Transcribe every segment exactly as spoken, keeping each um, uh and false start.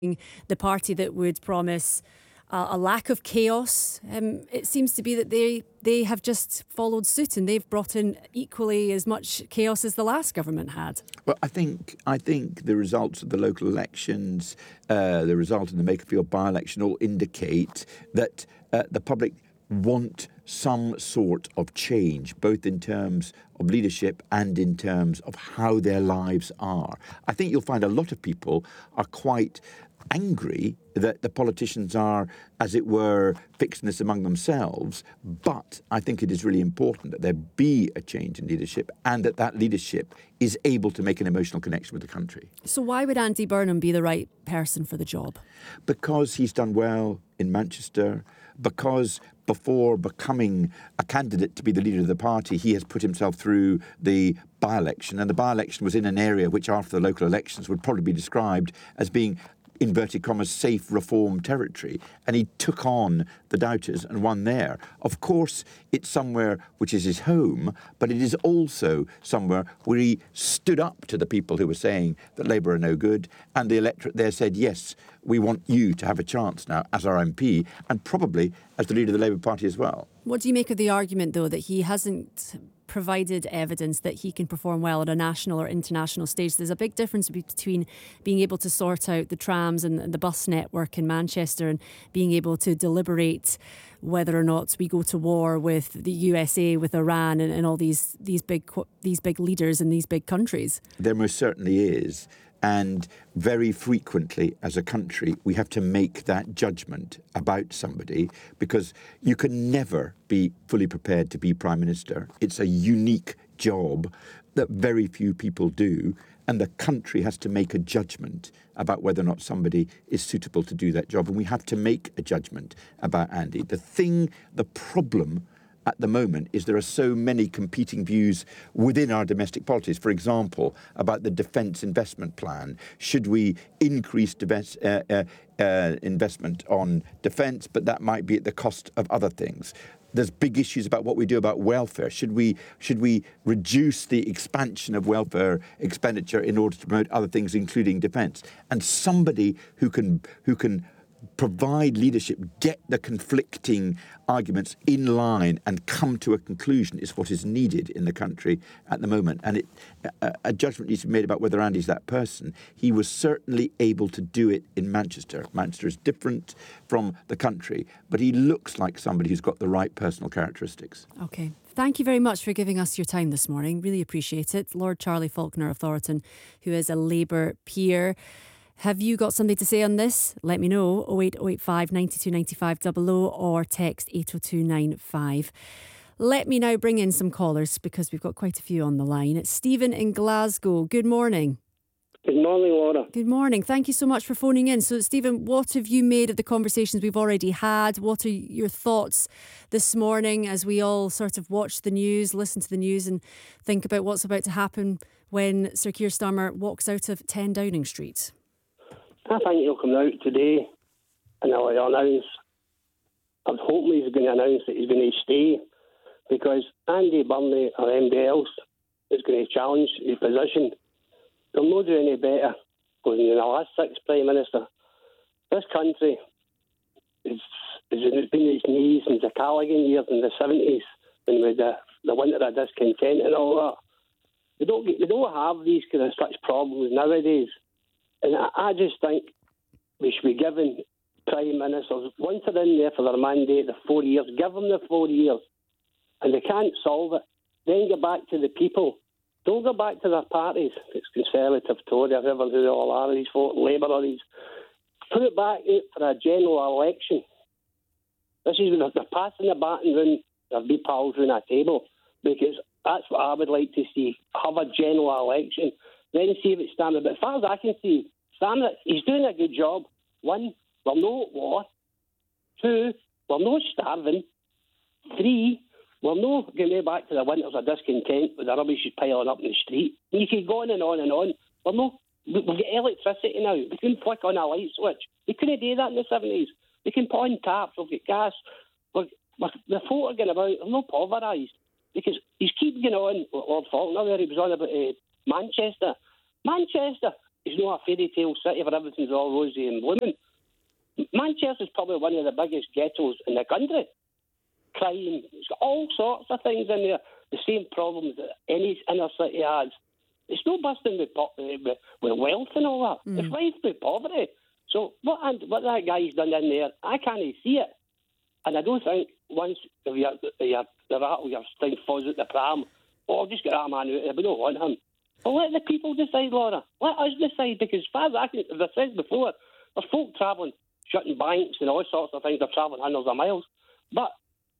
the party that would promise uh, a lack of chaos. Um, it seems to be that they they have just followed suit and they've brought in equally as much chaos as the last government had. Well, I think I think the results of the local elections, uh, the result in the Makerfield by-election all indicate that uh, the public want some sort of change, both in terms of leadership and in terms of how their lives are. I think you'll find a lot of people are quite angry that the politicians are, as it were, fixing this among themselves. But I think it is really important that there be a change in leadership and that that leadership is able to make an emotional connection with the country. So why would Andy Burnham be the right person for the job? Because he's done well in Manchester, because before becoming a candidate to be the leader of the party, he has put himself through the by-election. And the by-election was in an area which, after the local elections, would probably be described as being, inverted commas, safe reform territory. And he took on the doubters and won there. Of course, it's somewhere which is his home, but it is also somewhere where he stood up to the people who were saying that Labour are no good. And the electorate there said, yes, we want you to have a chance now as our M P and probably as the leader of the Labour Party as well. What do you make of the argument, though, that he hasn't provided evidence that he can perform well at a national or international stage? There's a big difference between being able to sort out the trams and the bus network in Manchester and being able to deliberate whether or not we go to war with the U S A, with Iran and, and all these these big these big leaders in these big countries. There most certainly is. And very frequently, as a country, we have to make that judgment about somebody because you can never be fully prepared to be Prime Minister. It's a unique job that very few people do, and the country has to make a judgment about whether or not somebody is suitable to do that job. And we have to make a judgment about Andy. The thing, the problem at the moment is there are so many competing views within our domestic politics. For example, about the defence investment plan. Should we increase defense, uh, uh, uh, investment on defence, but that might be at the cost of other things? There's big issues about what we do about welfare. Should we should we reduce the expansion of welfare expenditure in order to promote other things, including defence? And somebody who can who can provide leadership, get the conflicting arguments in line and come to a conclusion is what is needed in the country at the moment. And it, a, a judgment needs to be made about whether Andy's that person. He was certainly able to do it in Manchester. Manchester is different from the country, but he looks like somebody who's got the right personal characteristics. OK. Thank you very much for giving us your time this morning. Really appreciate it. Lord Charlie Faulkner of Thoroton, who is a Labour peer. Have you got something to say on this? Let me know. oh eight oh eight five, nine two nine five double oh or text eight oh two nine five. Let me now bring in some callers because we've got quite a few on the line. It's Stephen in Glasgow. Good morning. Good morning, Laura. Good morning. Thank you so much for phoning in. So, Stephen, what have you made of the conversations we've already had? What are your thoughts this morning as we all sort of watch the news, listen to the news and think about what's about to happen when Sir Keir Starmer walks out of ten Downing Street? I think he'll come out today and he'll announce, I'm hoping he's going to announce that he's going to stay, because Andy Burnham or anybody else is going to challenge his position. They'll not do any better, because in the last six Prime Minister, this country is, is been on its knees since the Callaghan years in the seventies, when we had the, the winter of discontent and all that. They don't, get, they don't have these kind of such problems nowadays. And I just think we should be giving Prime Ministers, once they're in there for their mandate, the four years, give them the four years. And they can't solve it. Then go back to the people. Don't go back to their parties. If it's Conservative, Tory, whoever who they all are, these folk, Labour or these. Put it back for a general election. This is when they're passing the baton round, there'll be pals around a table. Because that's what I would like to see. Have a general election. Then see if it's Starmer. But as far as I can see, Starmer, he's doing a good job. One, we're no at war. Two, we're no starving. Three, we're no going back to the winters of discontent with the rubbish piling up in the street. And you can go on and on and on. We're no, we've got electricity now. We can flick on a light switch. We couldn't do that in the seventies. We can put on taps. We've got gas. We're, we're, the folk are going about. They're not pulverised. Because he's keep going on, Lord Faulkner, where he was on about uh, Manchester. Manchester, it's not a fairy tale city where everything's all rosy and blooming. Manchester's probably one of the biggest ghettos in the country. Crime, it's got all sorts of things in there. The same problems that any inner city has. It's no busting with, with, with wealth and all that. Mm. It's rife with poverty. So what what that guy's done in there, I can't see it. And I don't think once if you're, you're, you're, you're thing falls at the pram, oh, just get that man out there, we don't want him. But let the people decide, Laura. Let us decide, because as far as I can, as I said before, there's folk travelling, shutting banks and all sorts of things, they're travelling hundreds of miles. But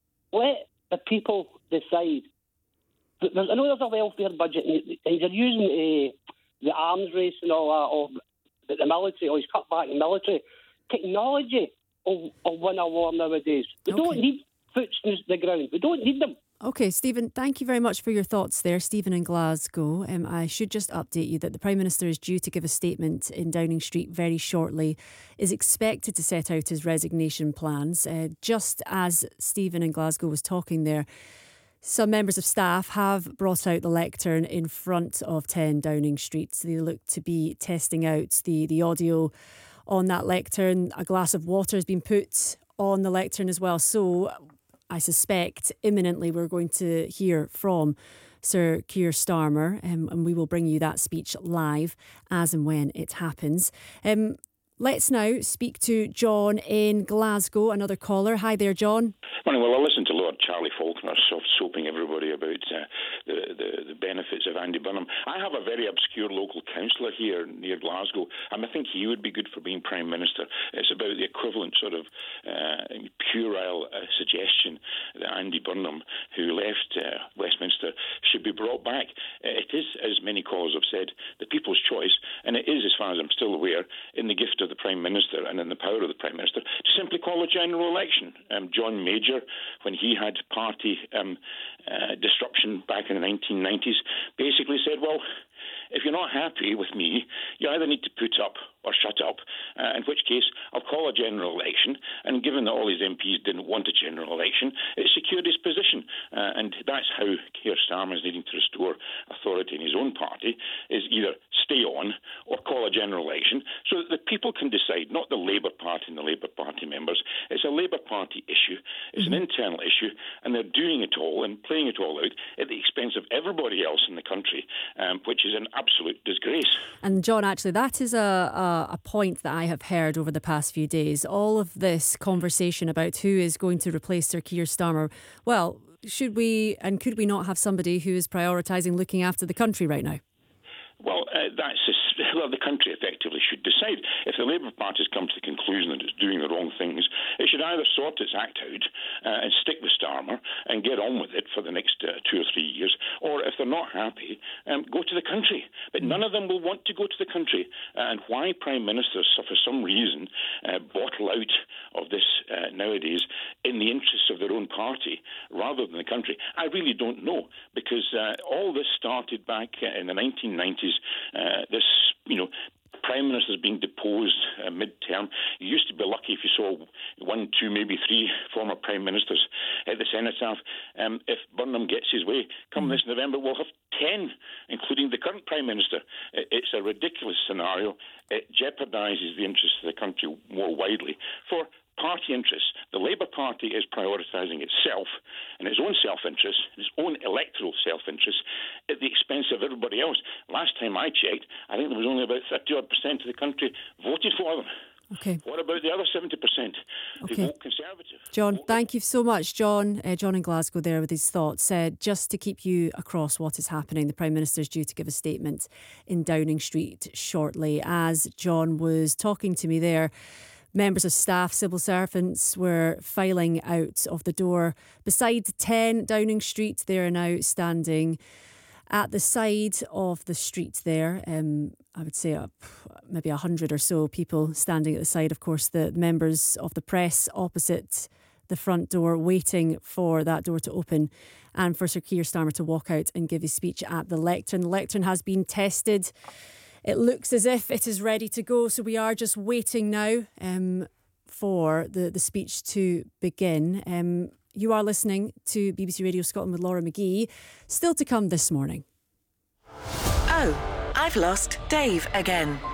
let the people decide. There's, I know there's a welfare budget, and you're using uh, the arms race and all that, of the military, or he's cut back in military. Technology will, will win a war nowadays. We okay. don't need foots in the ground. We don't need them. OK, Stephen, thank you very much for your thoughts there. Stephen in Glasgow. Um, I should just update you that the Prime Minister is due to give a statement in Downing Street very shortly, is expected to set out his resignation plans. Uh, just as Stephen in Glasgow was talking there, some members of staff have brought out the lectern in front of ten Downing Street. They look to be testing out the, the audio on that lectern. A glass of water has been put on the lectern as well. So I suspect imminently we're going to hear from Sir Keir Starmer, um, and we will bring you that speech live as and when it happens. Um, let's now speak to John in Glasgow, another caller. Hi there, John. Morning. Well, I listened to Lord Charlie Faulkner soft-soaping everybody about uh, the, the, the benefits of Andy Burnham. I have a very obscure local councillor here near Glasgow, and I think he would be good for being Prime Minister. It's about the equivalent sort of uh, puerile uh, suggestion that Andy Burnham, who left uh, Westminster, should be brought back. Uh, it is, as many callers have said, the people's choice, and it is, as far as I'm still aware, in the gift of the Prime Minister and in the power of the Prime Minister to simply call a general election. Um, John Major, when he had party um, uh, disruption back in the nineteen nineties, basically said, well, if you're not happy with me, you either need to put up or shut up, uh, in which case I'll call a general election. And given that all his M Ps didn't want a general election, it secured his position. Uh, and that's how Keir Starmer is needing to restore authority in his own party, is either stay on or call a general election so that the people can decide, not the Labour Party and the Labour Party members. It's a Labour Party issue. It's mm-hmm. an internal issue, and they're doing it all and playing it all out at the expense of everybody else in the country, um, which is an absolute disgrace. And John, actually, that is a, a a point that I have heard over the past few days. All of this conversation about who is going to replace Sir Keir Starmer. Well, should we and could we not have somebody who is prioritising looking after the country right now? Well, uh, that's a, well, the country effectively should decide. If the Labour Party has come to the conclusion that it's doing the wrong things, it should either sort its act out uh, and stick with Starmer and get on with it for the next uh, two or three years, or if they're not happy, um, go to the country. But none of them will want to go to the country. Uh, and why Prime Ministers, for some reason, uh, bottle out of this uh, nowadays in the interests of their own party rather than the country, I really don't know, because uh, all this started back uh, in the nineteen nineties. Uh, this, you know, Prime Ministers being deposed uh, mid-term. You used to be lucky if you saw one, two, maybe three former Prime Ministers at the Cenotaph. Um, if Burnham gets his way, come this November, we'll have ten, including the current Prime Minister. It's a ridiculous scenario. It jeopardises the interests of the country more widely for party interests. The Labour Party is prioritising itself and its own self-interest, its own electoral self-interest, at the expense of everybody else. Last time I checked, I think there was only about thirty-odd percent of the country voted for them. Okay. What about the other seventy percent who okay. vote Conservative? John, vote thank you so much. John, uh, John in Glasgow there with his thoughts. Uh, just to keep you across what is happening, the Prime Minister is due to give a statement in Downing Street shortly. As John was talking to me there, members of staff, civil servants were filing out of the door beside ten Downing Street. They are now standing at the side of the street there. Um, I would say uh, maybe a hundred or so people standing at the side. Of course, the members of the press opposite the front door waiting for that door to open and for Sir Keir Starmer to walk out and give his speech at the lectern. The lectern has been tested. It looks as if it is ready to go, so we are just waiting now um, for the, the speech to begin. Um, you are listening to B B C Radio Scotland with Laura McGee. Still to come this morning. Oh, I've lost Dave again.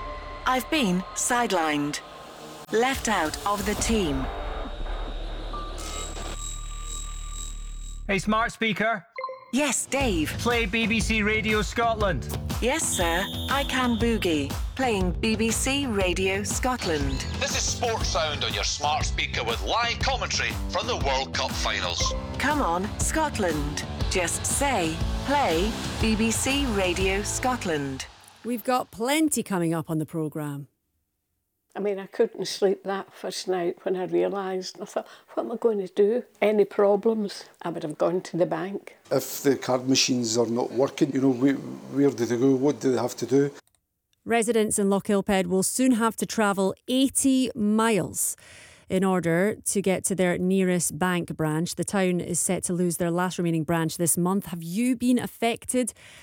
I've been sidelined. Left out of the team. Hey, smart speaker. Yes, Dave. Play B B C Radio Scotland. Yes, sir. I can boogie. Playing B B C Radio Scotland. This is Sports Sound on your smart speaker with live commentary from the World Cup finals. Come on, Scotland. Just say, play B B C Radio Scotland. We've got plenty coming up on the programme. I mean, I couldn't sleep that first night when I realised. I thought, what am I going to do? Any problems? I would have gone to the bank. If the card machines are not working, you know, where, where do they go? What do they have to do? Residents in Lochilphead will soon have to travel eighty miles in order to get to their nearest bank branch. The town is set to lose their last remaining branch this month. Have you been affected